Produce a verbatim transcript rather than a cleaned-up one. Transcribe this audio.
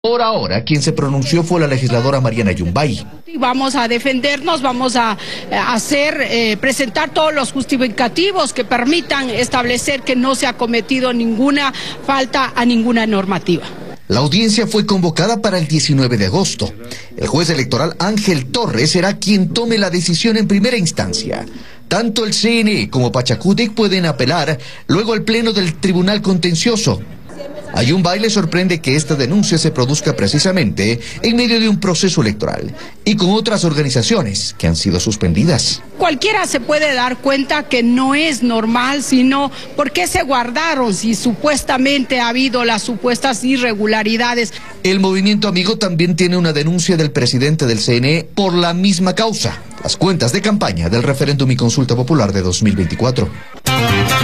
Por ahora, quien se pronunció fue la legisladora Mariana Yumbay. Vamos a defendernos, vamos a hacer, eh, presentar todos los justificativos que permitan establecer que no se ha cometido ninguna falta a ninguna normativa. La audiencia fue convocada para el diecinueve de agosto. El juez electoral Ángel Torres será quien tome la decisión en primera instancia. Tanto el C N E como Pachacútec pueden apelar luego al pleno del Tribunal Contencioso. A Yumbay le sorprende que esta denuncia se produzca precisamente en medio de un proceso electoral y con otras organizaciones que han sido suspendidas. Cualquiera se puede dar cuenta que no es normal, sino por qué se guardaron si supuestamente ha habido las supuestas irregularidades. El Movimiento Amigo también tiene una denuncia del presidente del C N E por la misma causa, las cuentas de campaña del referéndum y consulta popular de dos mil veinticuatro.